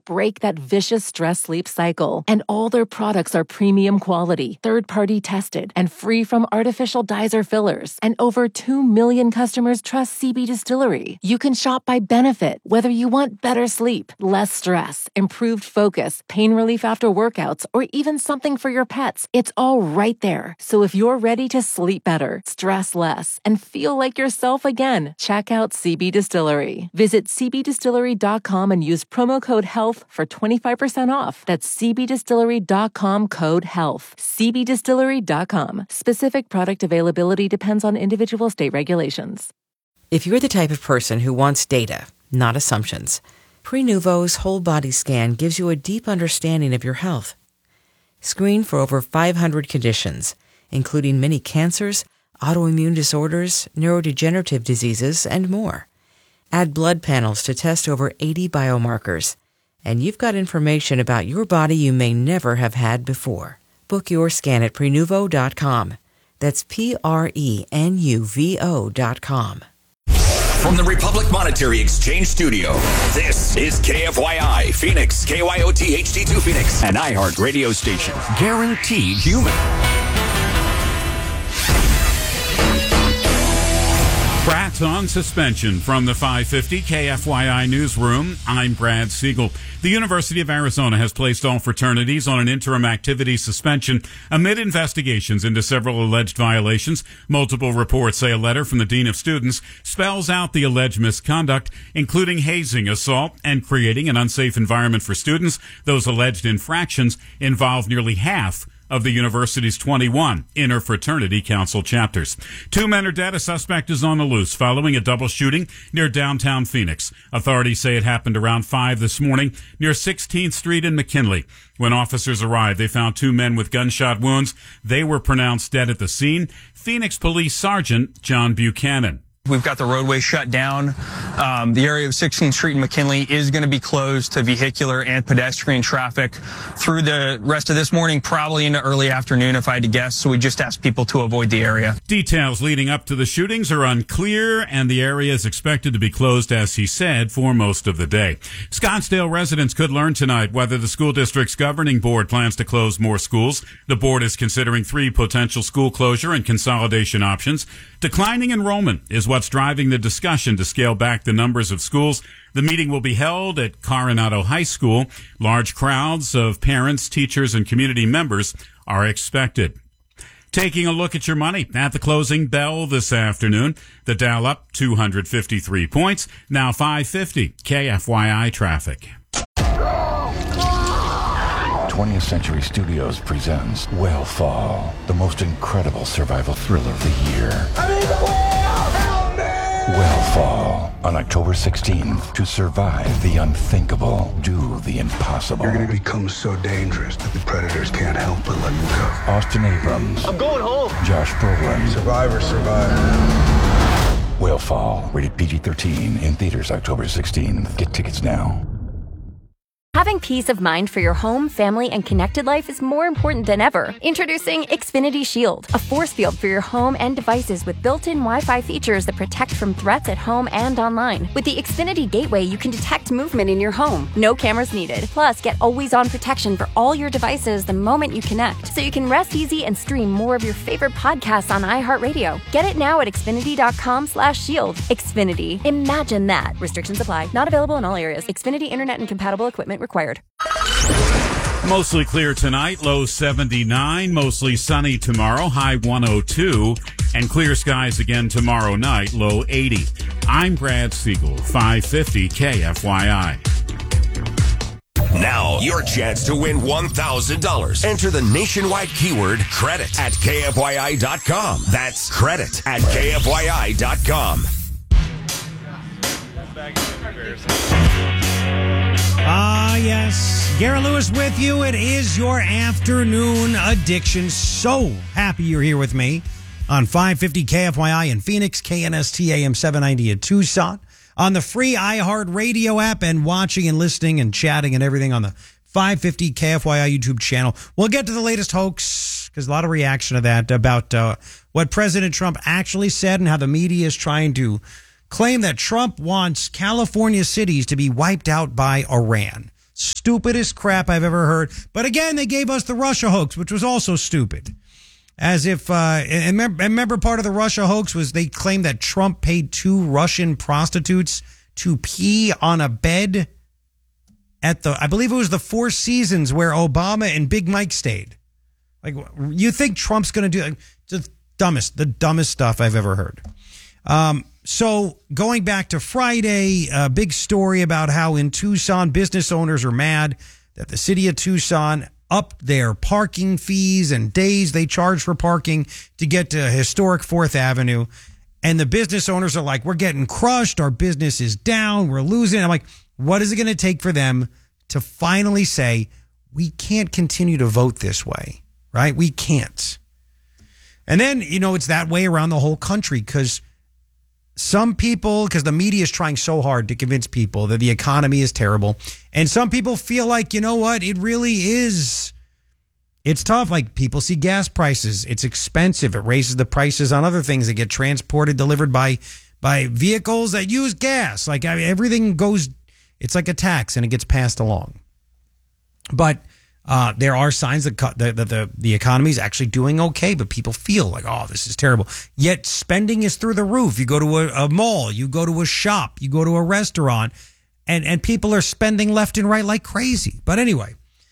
break that vicious stress-sleep cycle. And all their products are premium quality, third-party tested, and free from artificial dyes or fillers. And over 2 million customers trust CB Distillery. You can shop by benefit, whether you want better sleep, less stress, improved focus, pain relief after workouts, or even something for your pets. It's all right there. So if you're ready to sleep better, stress less, and feel like yourself again, check out CB Distillery. Visit cbdistillery.com and use promo code HEALTH for 25% off. That's cbdistillery.com, code HEALTH. cbdistillery.com. Specific product availability depends on individual state regulations. If you're the type of person who wants data, not assumptions, Prenuvo's whole body scan gives you a deep understanding of your health. Screen for over 500 conditions, including many cancers, autoimmune disorders, neurodegenerative diseases, and more. Add blood panels to test over 80 biomarkers, and you've got information about your body you may never have had before. Book your scan at Prenuvo.com. That's Prenuvo.com. From the Republic Monetary Exchange Studio, this is KFYI Phoenix, KYOT HD2 Phoenix, an iHeart radio station. Guaranteed human. Pratt on suspension from the 550 KFYI newsroom. I'm Brad Siegel. The University of Arizona has placed all fraternities on an interim activity suspension amid investigations into several alleged violations. Multiple reports say a letter from the Dean of Students spells out the alleged misconduct, including hazing, assault, and creating an unsafe environment for students. Those alleged infractions involve nearly half of the university's 21 interfraternity council chapters. 2 men are dead. A suspect is on the loose following a double shooting near downtown Phoenix. Authorities say it happened around 5 this morning near 16th Street in McKinley. When officers arrived, they found 2 men with gunshot wounds. They were pronounced dead at the scene. Phoenix Police Sergeant John Buchanan. We've got the roadway shut down. The area of 16th Street and McKinley is going to be closed to vehicular and pedestrian traffic through the rest of this morning, probably into early afternoon if I had to guess. So we just ask people to avoid the area. Details leading up to the shootings are unclear, and the area is expected to be closed, as he said, for most of the day. Scottsdale residents could learn tonight whether the school district's governing board plans to close more schools. The board is considering 3 potential school closure and consolidation options. Declining enrollment is what's driving the discussion to scale back the numbers of schools. The meeting will be held at Coronado High School. Large crowds of parents, teachers, and community members are expected. Taking a look at your money at the closing bell this afternoon. The Dow up 253 points, now 550. KFYI traffic. 20th Century Studios presents Whale the most incredible survival thriller of the year. I need the whale! Help me! Whale on October 16th. To survive the unthinkable, do the impossible. You're going to become so dangerous that the predators can't help but let you go. Austin Abrams. I'm going home. Josh Brolin. Survivor. Whale, rated PG-13, in theaters October 16th. Get tickets now. Having peace of mind for your home, family, and connected life is more important than ever. Introducing Xfinity Shield, a force field for your home and devices with built-in Wi-Fi features that protect from threats at home and online. With the Xfinity Gateway, you can detect movement in your home. No cameras needed. Plus, get always-on protection for all your devices the moment you connect, so you can rest easy and stream more of your favorite podcasts on iHeartRadio. Get it now at Xfinity.com/shield. Xfinity. Imagine that. Restrictions apply. Not available in all areas. Xfinity Internet and compatible equipment required. Mostly clear tonight, low 79, mostly sunny tomorrow, high 102, and clear skies again tomorrow night, low 80. I'm Brad Siegel, 550 KFYI. Now, your chance to win $1,000. Enter the nationwide keyword credit at KFYI.com. That's credit at KFYI.com. Yes. Garrett Lewis with you. It is your afternoon addiction. So happy you're here with me on 550 KFYI in Phoenix, KNST AM 790 in Tucson, on the free iHeart Radio app, and watching and listening and chatting and everything on the 550 KFYI YouTube channel. We'll get to the latest hoax, because a lot of reaction to that, about what President Trump actually said and how the media is trying to claim that Trump wants California cities to be wiped out by Iran. Stupidest crap I've ever heard. But again, they gave us the Russia hoax, which was also stupid. As if, and remember part of the Russia hoax was they claimed that Trump paid 2 Russian prostitutes to pee on a bed at I believe it was the Four Seasons where Obama and Big Mike stayed. Like, you think Trump's going to do the dumbest stuff I've ever heard. So going back to Friday, a big story about how in Tucson, business owners are mad that the city of Tucson upped their parking fees and days they charge for parking to get to historic 4th Avenue. And the business owners are like, we're getting crushed. Our business is down. We're losing. I'm like, what is it going to take for them to finally say, we can't continue to vote this way, right? We can't. And then, it's that way around the whole country because some people, because the media is trying so hard to convince people that the economy is terrible. And some people feel like, you know what? It really is. It's tough. Like, people see gas prices. It's expensive. It raises the prices on other things that get transported, delivered by vehicles that use gas. Like, everything goes, it's like a tax and it gets passed along. But there are signs that the economy is actually doing okay, but people feel like, oh, this is terrible. Yet spending is through the roof. You go to a mall, you go to a shop, you go to a restaurant, and people are spending left and right like crazy. But anyway,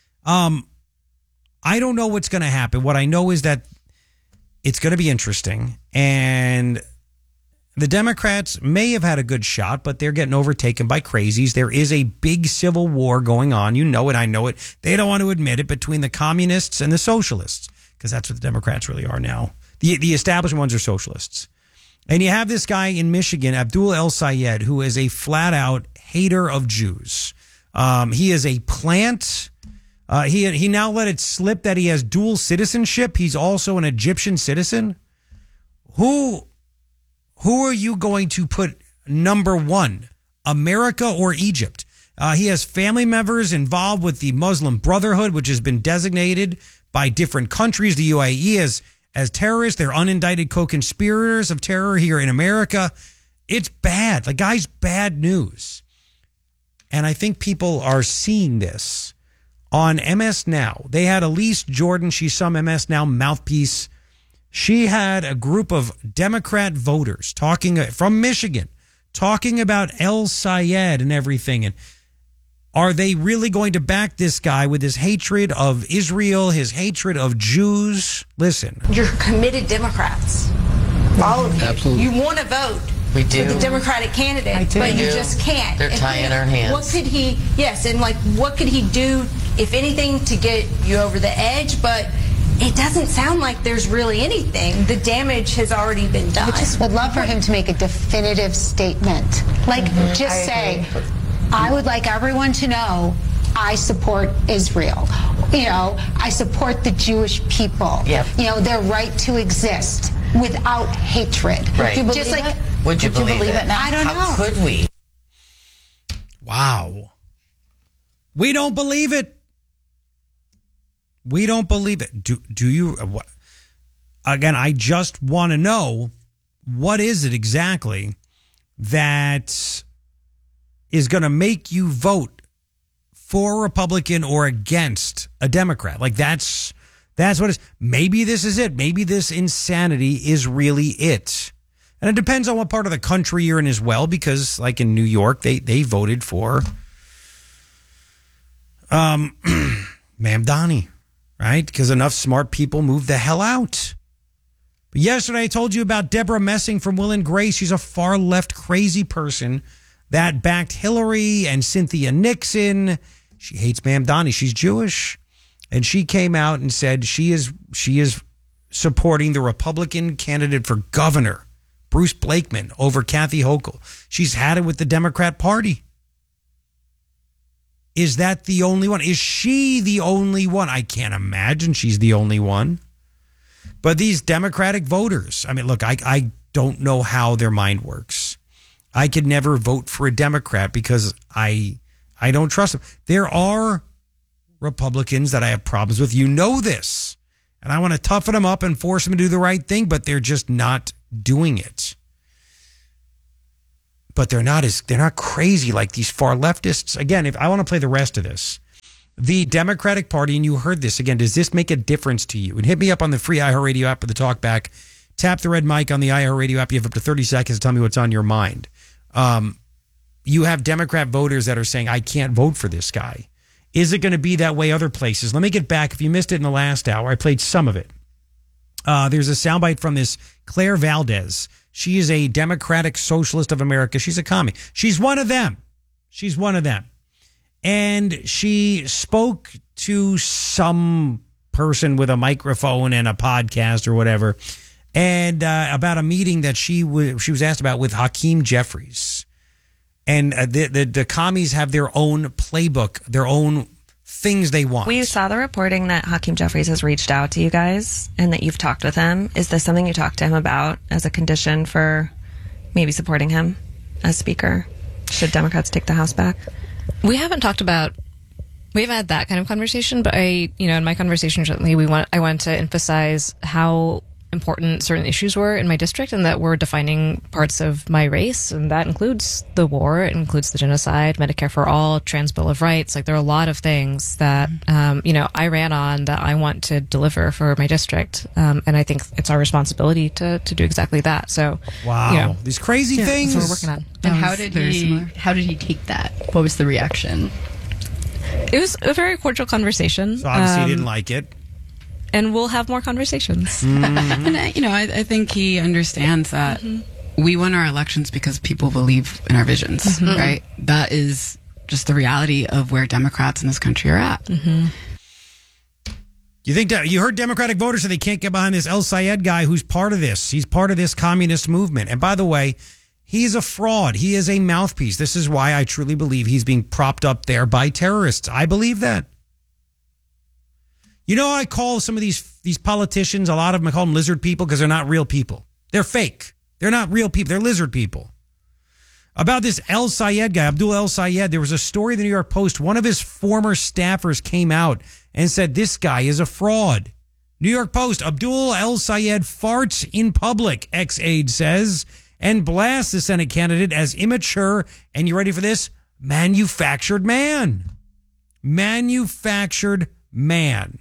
I don't know what's going to happen. What I know is that it's going to be interesting, and the Democrats may have had a good shot, but they're getting overtaken by crazies. There is a big civil war going on. You know it. I know it. They don't want to admit it, between the communists and the socialists, because that's what the Democrats really are now. The established ones are socialists. And you have this guy in Michigan, Abdul El-Sayed, who is a flat-out hater of Jews. He is a plant. He now let it slip that he has dual citizenship. He's also an Egyptian citizen. Who are you going to put number one, America or Egypt? He has family members involved with the Muslim Brotherhood, which has been designated by different countries, the UAE, as terrorists. They're unindicted co-conspirators of terror here in America. It's bad. The guy's bad news. And I think people are seeing this on MS Now. They had Elise Jordan. She's some MS Now mouthpiece. She had a group of Democrat voters from Michigan talking about El-Sayed and everything. And are they really going to back this guy with his hatred of Israel, his hatred of Jews? Listen. You're committed Democrats. All of you. Absolutely. You want to vote we do. for the Democratic candidate, but you just can't. They're tying our hands. What could he, what could he do, if anything, to get you over the edge? But it doesn't sound like there's really anything. The damage has already been done. I just would love for him to make a definitive statement. Just say, I would like everyone to know I support Israel. I support the Jewish people. Yep. Their right to exist without hatred. Right. Would you believe it? Would you believe it now? I don't know. How could we? Wow. We don't believe it. We don't believe it. Do you? Again, I just want to know, what is it exactly that is going to make you vote for a Republican or against a Democrat? Like, that's what it is. Maybe this is it. Maybe this insanity is really it. And it depends on what part of the country you're in as well, because like in New York, they voted for Mamdani. Right? Because enough smart people moved the hell out. But yesterday I told you about Deborah Messing from Will and Grace. She's a far left crazy person that backed Hillary and Cynthia Nixon. She hates Mamdani. She's Jewish. And she came out and said she is supporting the Republican candidate for governor, Bruce Blakeman, over Kathy Hochul. She's had it with the Democrat Party. Is that the only one? Is she the only one? I can't imagine she's the only one. But these Democratic voters, I mean, look, I don't know how their mind works. I could never vote for a Democrat because I don't trust them. There are Republicans that I have problems with. You know this. And I want to toughen them up and force them to do the right thing, but they're just not doing it. But they're not crazy like these far leftists. Again, if I want to play the rest of this, the Democratic Party, and you heard this again, does this make a difference to you? And hit me up on the free iHeartRadio app or the TalkBack. Tap the red mic on the iHeartRadio app. You have up to 30 seconds to tell me what's on your mind. You have Democrat voters that are saying, I can't vote for this guy. Is it going to be that way other places? Let me get back. If you missed it in the last hour, I played some of it. There's a soundbite from this Claire Valdez. She is a Democratic Socialist of America. She's a commie. She's one of them. She's one of them. And she spoke to some person with a microphone and a podcast or whatever, and about a meeting that she was asked about with Hakeem Jeffries. And the commies have their own playbook, their own things they want. We saw the reporting that Hakeem Jeffries has reached out to you guys and that you've talked with him. Is this something you talked to him about as a condition for maybe supporting him as Speaker? Should Democrats take the House back? We haven't had that kind of conversation, but in my conversation recently, I want to emphasize how important certain issues were in my district and that were defining parts of my race. And that includes the war, it includes the genocide, Medicare for all, Trans Bill of Rights. Like, there are a lot of things that, I ran on that I want to deliver for my district. And I think it's our responsibility to do exactly that. So, wow, these crazy things. That's what we're working on. And how did he take that? What was the reaction? It was a very cordial conversation. So obviously he didn't like it. And we'll have more conversations. Mm-hmm. And, I think he understands that we won our elections because people believe in our visions, right? That is just the reality of where Democrats in this country are at. You think that you heard Democratic voters say they can't get behind this El Sayed guy who's part of this. He's part of this communist movement. And by the way, he's a fraud. He is a mouthpiece. This is why I truly believe he's being propped up there by terrorists. I believe that. You know, I call some of these politicians, a lot of them, I call them lizard people because they're not real people. They're fake. They're not real people. They're lizard people. About this El Sayed guy, Abdul El Sayed, there was a story in the New York Post. One of his former staffers came out and said, this guy is a fraud. New York Post, Abdul El Sayed farts in public, ex-aide says, and blasts the Senate candidate as immature, and you ready for this? Manufactured man. Manufactured man.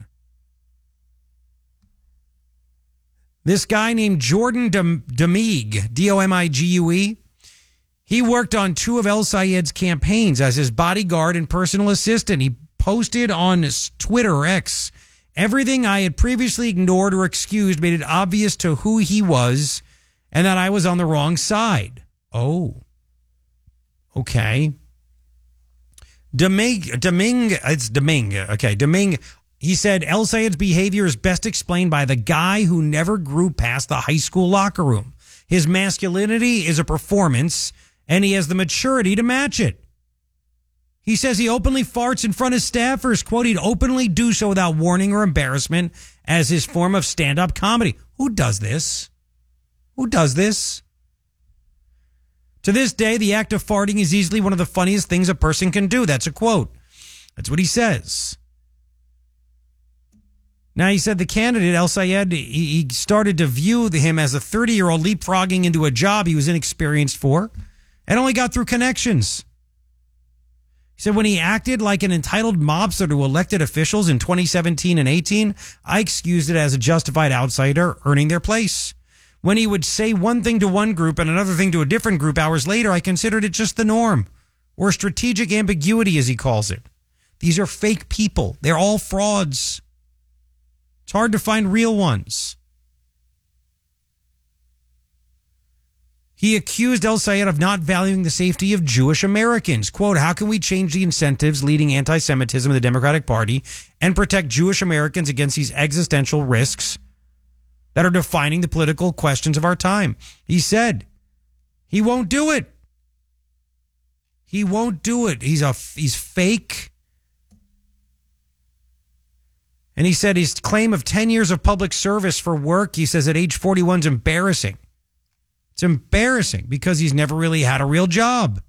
This guy named Jordan Domigue, D-O-M-I-G-U-E, he worked on two of El Sayed's campaigns as his bodyguard and personal assistant. He posted on Twitter or X, everything I had previously ignored or excused made it obvious to who he was and that I was on the wrong side. Oh, okay. Domingue, okay, Domingue. He said El Sayed's behavior is best explained by the guy who never grew past the high school locker room. His masculinity is a performance, and he has the maturity to match it. He says he openly farts in front of staffers. Quote, he'd openly do so without warning or embarrassment as his form of stand-up comedy. Who does this? Who does this? To this day, the act of farting is easily one of the funniest things a person can do. That's a quote. That's what he says. Now, he said the candidate, El Sayed, he started to view him as a 30-year-old leapfrogging into a job he was inexperienced for and only got through connections. He said when he acted like an entitled mobster to elected officials in 2017 and 18, I excused it as a justified outsider earning their place. When he would say one thing to one group and another thing to a different group hours later, I considered it just the norm, or strategic ambiguity, as he calls it. These are fake people. They're all frauds. It's hard to find real ones. He accused El Sayed of not valuing the safety of Jewish Americans. Quote, how can we change the incentives leading anti-Semitism in the Democratic Party and protect Jewish Americans against these existential risks that are defining the political questions of our time? He said he won't do it. He won't do it. He's fake. And he said his claim of 10 years of public service for work, he says at age 41 is embarrassing. It's embarrassing because he's never really had a real job.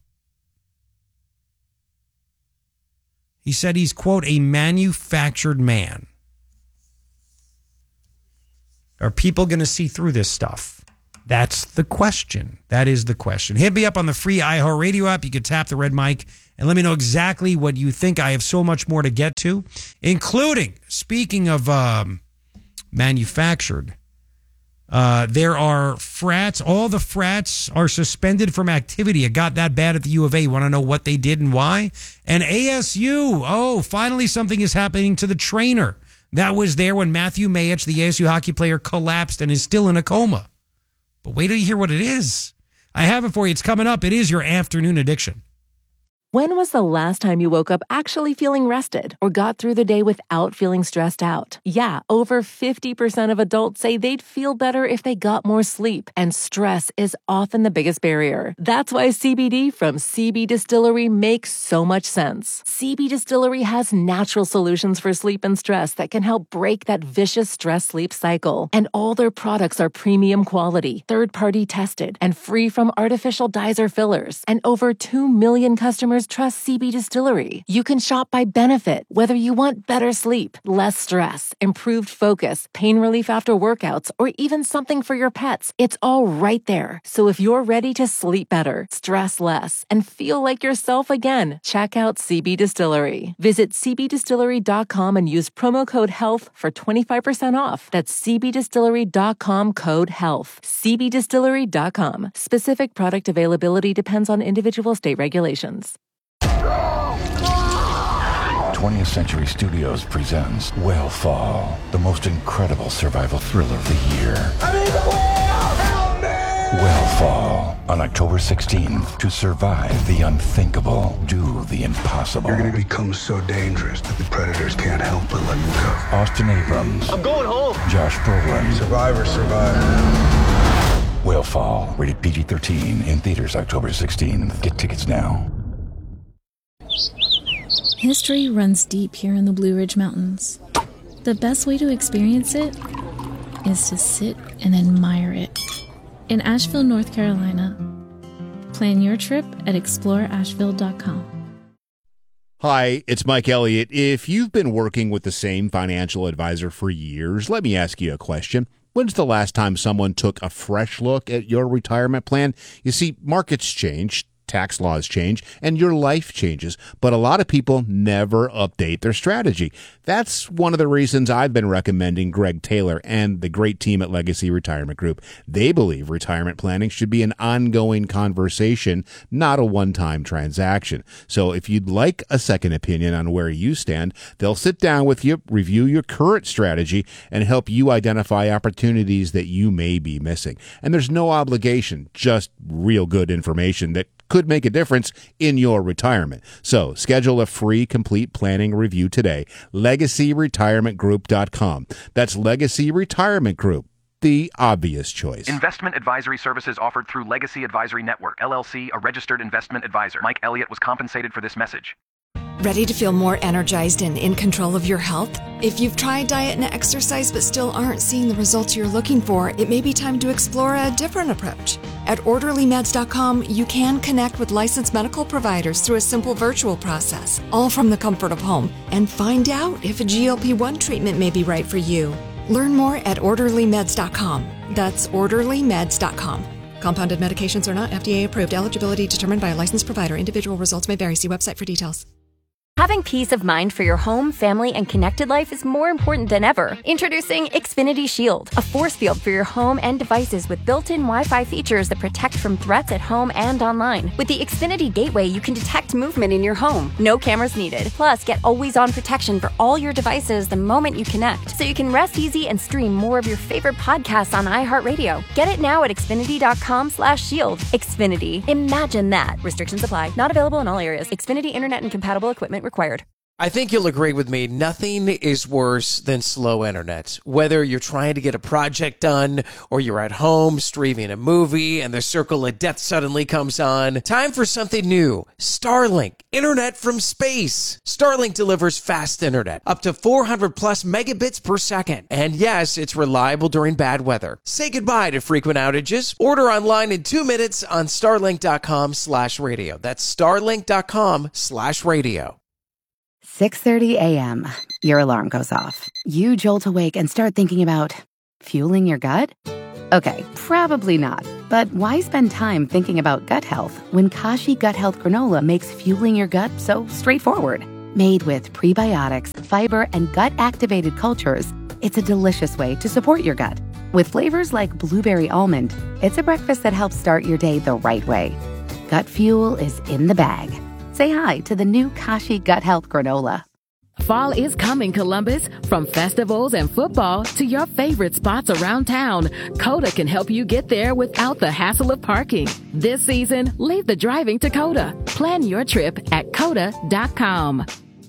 He said he's, quote, a manufactured man. Are people going to see through this stuff? That's the question. That is the question. Hit me up on the free iHeartRadio app. You can tap the red mic and let me know exactly what you think. I have so much more to get to, including, speaking of manufactured, there are frats. All the frats are suspended from activity. It got that bad at the U of A. You want to know what they did and why? And ASU, finally something is happening to the trainer that was there when Matthew Mayich, the ASU hockey player, collapsed and is still in a coma. But wait till you hear what it is. I have it for you. It's coming up. It is your afternoon addiction. When was the last time you woke up actually feeling rested or got through the day without feeling stressed out? Yeah, over 50% of adults say they'd feel better if they got more sleep, and stress is often the biggest barrier. That's why CBD from CB Distillery makes so much sense. CB Distillery has natural solutions for sleep and stress that can help break that vicious stress-sleep cycle. And all their products are premium quality, third-party tested, and free from artificial dyes or fillers. And over 2 million customers trust CB Distillery. You can shop by benefit, whether you want better sleep, less stress, improved focus, pain relief after workouts, or even something for your pets. It's all right there. So if you're ready to sleep better, stress less, and feel like yourself again, check out CB Distillery. Visit cbdistillery.com and use promo code HEALTH for 25% off. That's cbdistillery.com, code HEALTH. cbdistillery.com. Specific product availability depends on individual state regulations. 20th Century Studios presents Whalefall, the most incredible survival thriller of the year. Whalefall, on October 16th. To survive the unthinkable, do the impossible. You're going to become so dangerous that the predators can't help but let you go. Austin Abrams. I'm going home. Josh Brolin. Survivor, survivor. Whalefall, rated PG-13, in theaters October 16th. Get tickets now. History runs deep here in the Blue Ridge Mountains. The best way to experience it is to sit and admire it. In Asheville, North Carolina. Plan your trip at exploreasheville.com. Hi, it's Mike Elliott. If you've been working with the same financial advisor for years, let me ask you a question. When's the last time someone took a fresh look at your retirement plan? You see, markets change, tax laws change, and your life changes, but a lot of people never update their strategy. That's one of the reasons I've been recommending Greg Taylor and the great team at Legacy Retirement Group. They believe retirement planning should be an ongoing conversation, not a one-time transaction. So if you'd like a second opinion on where you stand, they'll sit down with you, review your current strategy, and help you identify opportunities that you may be missing. And there's no obligation, just real good information that could make a difference in your retirement. So schedule a free complete planning review today. LegacyRetirementGroup.com. That's Legacy Retirement Group, the obvious choice. Investment advisory services offered through Legacy Advisory Network, LLC, a registered investment advisor. Mike Elliott was compensated for this message. Ready to feel more energized and in control of your health? If you've tried diet and exercise but still aren't seeing the results you're looking for, it may be time to explore a different approach. At OrderlyMeds.com, you can connect with licensed medical providers through a simple virtual process, all from the comfort of home, and find out if a GLP-1 treatment may be right for you. Learn more at OrderlyMeds.com. That's OrderlyMeds.com. Compounded medications are not FDA approved. Eligibility determined by a licensed provider. Individual results may vary. See website for details. Having peace of mind for your home, family, and connected life is more important than ever. Introducing Xfinity Shield, a force field for your home and devices with built-in Wi-Fi features that protect from threats at home and online. With the Xfinity Gateway, you can detect movement in your home. No cameras needed. Plus, get always-on protection for all your devices the moment you connect, so you can rest easy and stream more of your favorite podcasts on iHeartRadio. Get it now at Xfinity.com/shield. Xfinity. Imagine that. Restrictions apply. Not available in all areas. Xfinity Internet and compatible equipment required. I think you'll agree with me. Nothing is worse than slow internet. Whether you're trying to get a project done or you're at home streaming a movie and the circle of death suddenly comes on, time for something new. Starlink, internet from space. Starlink delivers fast internet, up to 400 plus megabits per second. And yes, it's reliable during bad weather. Say goodbye to frequent outages. Order online in 2 minutes on starlink.com/radio. That's starlink.com/radio. 6:30 a.m. Your alarm goes off. You jolt awake and start thinking about fueling your gut? Okay, probably not. But why spend time thinking about gut health when Kashi Gut Health Granola makes fueling your gut so straightforward? Made with prebiotics, fiber, and gut-activated cultures, it's a delicious way to support your gut. With flavors like blueberry almond, it's a breakfast that helps start your day the right way. Gut fuel is in the bag. Say hi to the new Kashi Gut Health Granola. Fall is coming, Columbus. From festivals and football to your favorite spots around town, Coda can help you get there without the hassle of parking. This season, leave the driving to Coda. Plan your trip at Coda.com.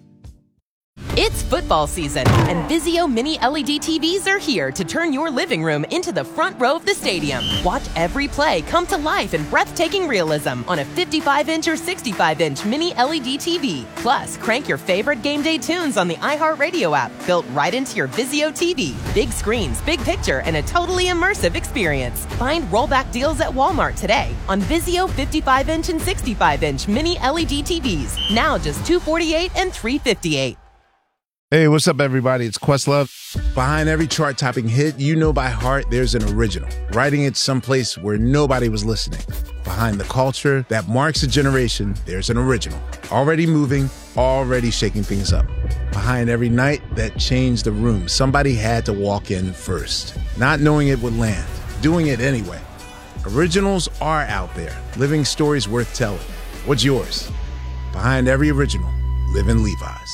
It's football season, and Vizio Mini LED TVs are here to turn your living room into the front row of the stadium. Watch every play come to life in breathtaking realism on a 55-inch or 65-inch Mini LED TV. Plus, crank your favorite game day tunes on the iHeartRadio app, built right into your Vizio TV. Big screens, big picture, and a totally immersive experience. Find rollback deals at Walmart today on Vizio 55-inch and 65-inch Mini LED TVs. Now just $248 and $358. Hey, what's up, everybody? It's Questlove. Behind every chart-topping hit you know by heart, there's an original, writing it someplace where nobody was listening. Behind the culture that marks a generation, there's an original, already moving, already shaking things up. Behind every night that changed the room, somebody had to walk in first, not knowing it would land, doing it anyway. Originals are out there, living stories worth telling. What's yours? Behind every original, live in Levi's.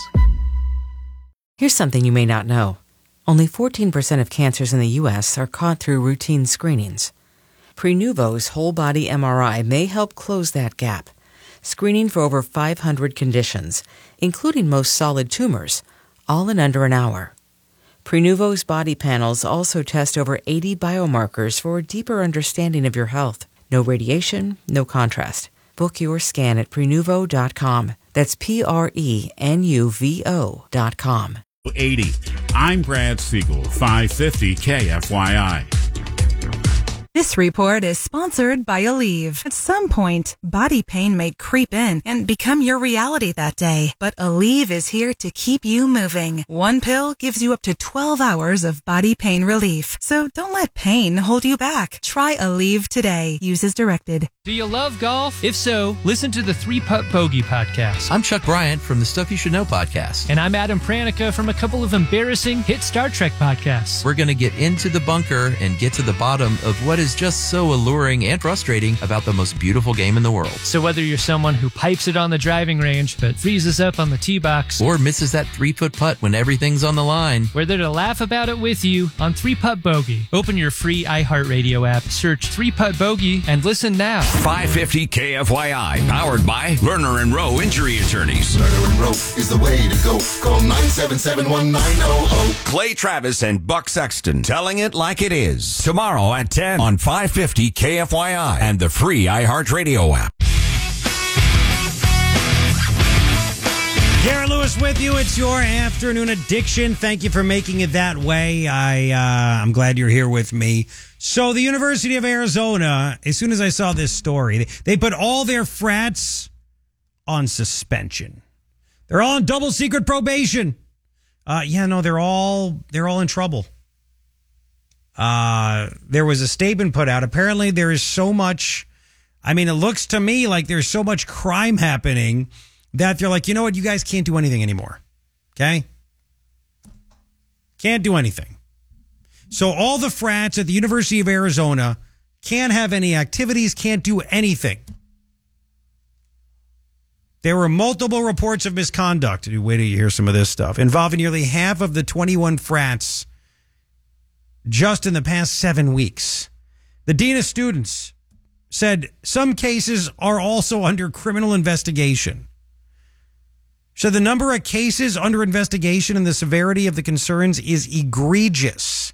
Here's something you may not know. Only 14% of cancers in the U.S. are caught through routine screenings. Prenuvo's whole-body MRI may help close that gap, screening for over 500 conditions, including most solid tumors, all in under an hour. Prenuvo's body panels also test over 80 biomarkers for a deeper understanding of your health. No radiation, no contrast. Book your scan at Prenuvo.com. That's Prenuvo.com. 80. I'm Brad Siegel, 550 KFYI. This report is sponsored by Aleve. At some point, body pain may creep in and become your reality that day. But Aleve is here to keep you moving. One pill gives you up to 12 hours of body pain relief. So don't let pain hold you back. Try Aleve today. Use as directed. Do you love golf? If so, listen to the 3-Putt Bogey podcast. I'm Chuck Bryant from the Stuff You Should Know podcast. And I'm Adam Pranica from a couple of embarrassing hit Star Trek podcasts. We're going to get into the bunker and get to the bottom of what is just so alluring and frustrating about the most beautiful game in the world. So whether you're someone who pipes it on the driving range but freezes up on the tee box, or misses that 3-foot putt when everything's on the line, we're there to laugh about it with you on 3-Putt Bogey. Open your free iHeartRadio app, search 3-Putt Bogey, and listen now. 550 KFYI, powered by Lerner and Rowe Injury Attorneys. Lerner and Rowe is the way to go. Call 977-1900. Clay Travis and Buck Sexton, telling it like it is. Tomorrow at 10 on 550 KFYI and the free iHeartRadio app. Garrett Lewis with you. It's your afternoon addiction. Thank you for making it that way. I'm glad you're here with me. So the University of Arizona, as soon as I saw this story, they put all their frats on suspension. They're all on double secret probation. They're all in trouble. There was a statement put out. Apparently there is so much, it looks to me like there's so much crime happening that they're like, you know what, you guys can't do anything anymore. Okay? Can't do anything. So all the frats at the University of Arizona can't have any activities, can't do anything. There were multiple reports of misconduct. Wait till you hear some of this stuff. Involving nearly half of the 21 frats just in the past 7 weeks. The dean of students said some cases are also under criminal investigation. So the number of cases under investigation and the severity of the concerns is egregious.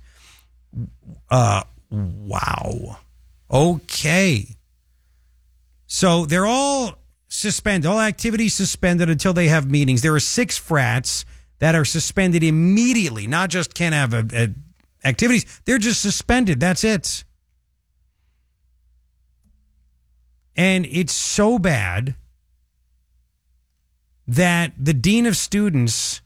Wow. Okay. So they're all suspended, all activities suspended until they have meetings. There are 6 frats that are suspended immediately, not just can't have activities. They're just suspended. That's it. And it's so bad that the dean of students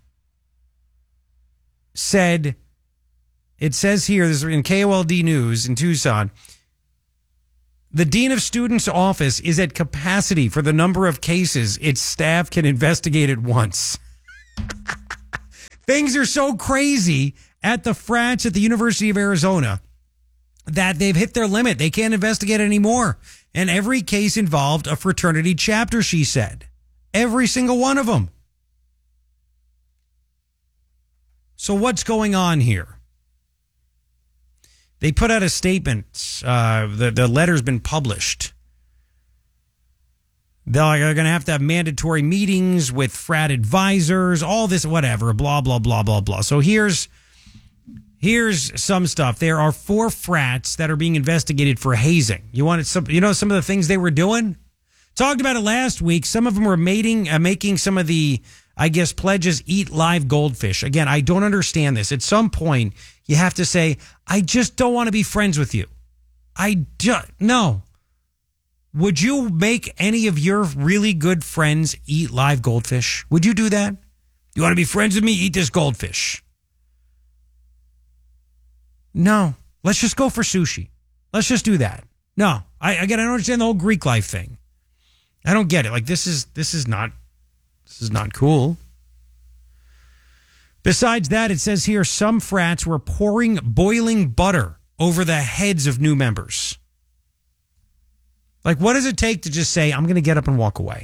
said, it says here, this is in KOLD News in Tucson, The Dean of Students' office is at capacity for the number of cases its staff can investigate at once. Things are so crazy at the frats at the University of Arizona that they've hit their limit. They can't investigate anymore. And every case involved a fraternity chapter, she said. Every single one of them. So what's going on here? They put out a statement. The letter's been published. They're going to have mandatory meetings with frat advisors, all this, whatever, blah, blah, blah, blah, blah. So here's some stuff. There are 4 frats that are being investigated for hazing. You some of the things they were doing? Talked about it last week. Some of them were making some of the, I guess, pledges eat live goldfish. Again, I don't understand this. At some point, you have to say, I just don't want to be friends with you. No. Would you make any of your really good friends eat live goldfish? Would you do that? You want to be friends with me? Eat this goldfish. No. Let's just go for sushi. Let's just do that. No. I don't understand the whole Greek life thing. I don't get it. Like, this is not cool. Besides that, it says here some frats were pouring boiling butter over the heads of new members. Like, what does it take to just say, I'm going to get up and walk away?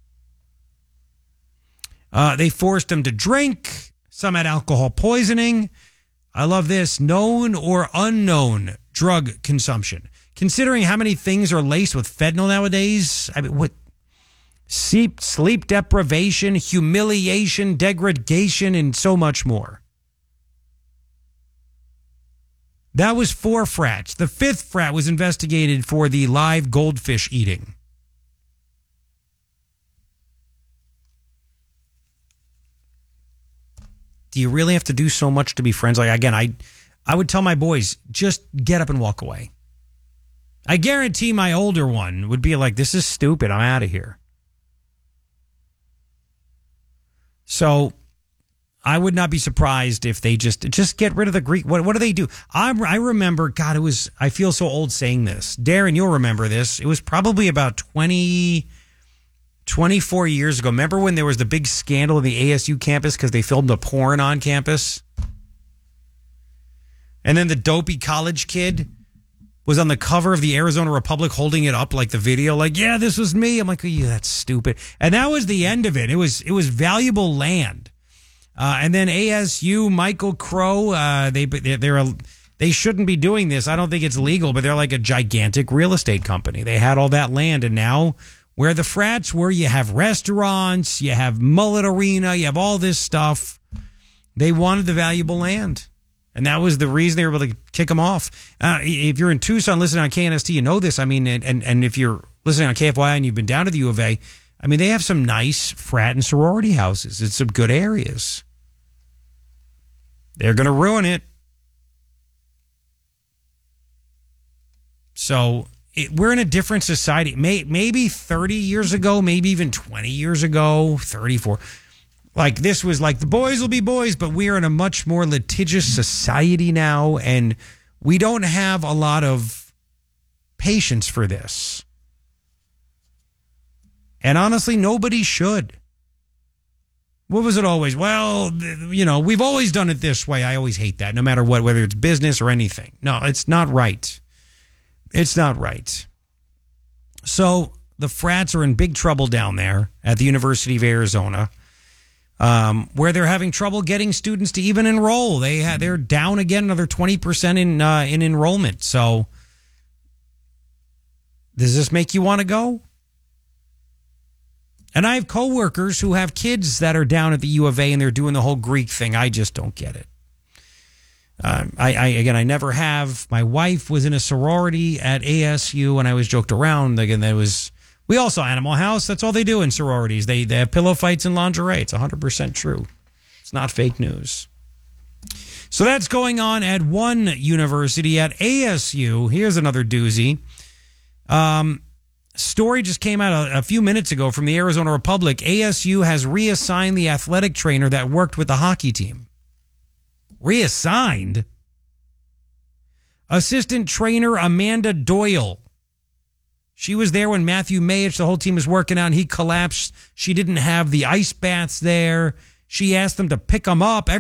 They forced them to drink. Some had alcohol poisoning. I love this. Known or unknown drug consumption. Considering how many things are laced with fentanyl nowadays, I mean, what? Sleep deprivation, humiliation, degradation, and so much more. That was 4 frats. The 5th frat was investigated for the live goldfish eating. Do you really have to do so much to be friends? Like, again, I would tell my boys, just get up and walk away. I guarantee my older one would be like, this is stupid. I'm out of here. So I would not be surprised if they just get rid of the Greek. What do they do? I remember, God, I feel so old saying this. Darren, you'll remember this. It was probably about 24 years ago. Remember when there was the big scandal in the ASU campus because they filmed a porn on campus? And then the dopey college kid was on the cover of the Arizona Republic holding it up like the video, like, yeah, this was me. I'm like, oh, yeah, that's stupid. And that was the end of it. It was valuable land. And then ASU, Michael Crow, they shouldn't be doing this. I don't think it's legal, but they're like a gigantic real estate company. They had all that land, and now where the frats were, you have restaurants, you have Mullet Arena, you have all this stuff. They wanted the valuable land. And that was the reason they were able to kick them off. If you're in Tucson listening on KNST, you know this. I mean, and if you're listening on KFYI and you've been down to the U of A, I mean, they have some nice frat and sorority houses. It's some good areas. They're going to ruin it. So we're in a different society. Maybe 30 years ago, maybe even 20 years ago, 34. Like, this was like, the boys will be boys, but we're in a much more litigious society now, and we don't have a lot of patience for this. And honestly, nobody should. What was it always? Well, we've always done it this way. I always hate that, no matter what, whether it's business or anything. No, it's not right. It's not right. So the frats are in big trouble down there at the University of Arizona. Where they're having trouble getting students to even enroll. They're down again another 20% in enrollment. So does this make you want to go? And I have coworkers who have kids that are down at the U of A and they're doing the whole Greek thing. I just don't get it. I never have. My wife was in a sorority at ASU and I was joked around. Again, we all saw Animal House. That's all they do in sororities. They have pillow fights and lingerie. It's 100% true. It's not fake news. So that's going on at one university. At ASU, here's another doozy. Story just came out a few minutes ago from the Arizona Republic. ASU has reassigned the athletic trainer that worked with the hockey team. Reassigned? Assistant trainer Amanda Doyle She was there when Matthew Mayich, the whole team was working out, and he collapsed. She didn't have the ice baths there. She asked them to pick him up.